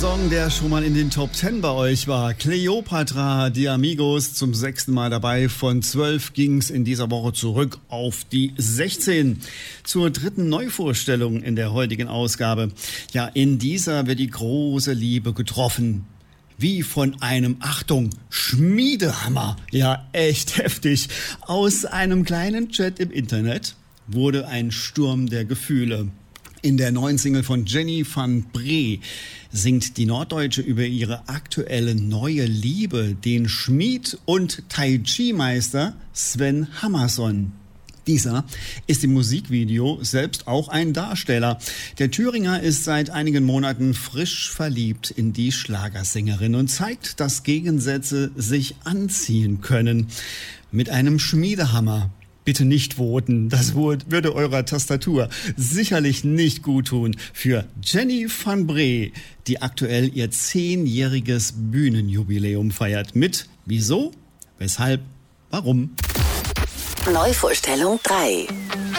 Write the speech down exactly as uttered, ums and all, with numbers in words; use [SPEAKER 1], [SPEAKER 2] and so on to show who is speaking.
[SPEAKER 1] Song, der schon mal in den Top Ten bei euch war. Cleopatra, die Amigos, zum sechsten Mal dabei. Von zwölf ging's in dieser Woche zurück auf die sechzehn. Zur dritten Neuvorstellung in der heutigen Ausgabe. Ja, in dieser wird die große Liebe getroffen. Wie von einem, Achtung, Schmiedehammer. Ja, echt heftig. Aus einem kleinen Chat im Internet wurde ein Sturm der Gefühle. In der neuen Single von Jenny van Bree singt die Norddeutsche über ihre aktuelle neue Liebe, den Schmied- und Tai Chi-Meister Sven Hammerson. Dieser ist im Musikvideo selbst auch ein Darsteller. Der Thüringer ist seit einigen Monaten frisch verliebt in die Schlagersängerin und zeigt, dass Gegensätze sich anziehen können. Mit einem Schmiedehammer. Bitte nicht voten, das würde eurer Tastatur sicherlich nicht gut tun. Für Jenny van Bree, die aktuell ihr zehnjähriges Bühnenjubiläum feiert. Mit Wieso, Weshalb, Warum?
[SPEAKER 2] Neuvorstellung drei.